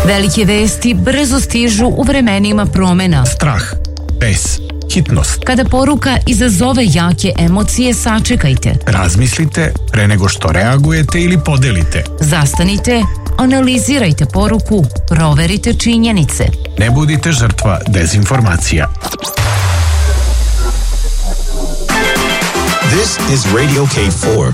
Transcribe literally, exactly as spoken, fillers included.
Velike vesti brzo stižu u vremenima promena. Strah, bes, hitnost. Kada poruka izazove jake emocije, sačekajte. Razmislite pre nego što reagujete ili podelite. Zastanite, analizirajte poruku, proverite činjenice. Ne budite žrtva dezinformacija. This is Radio K four,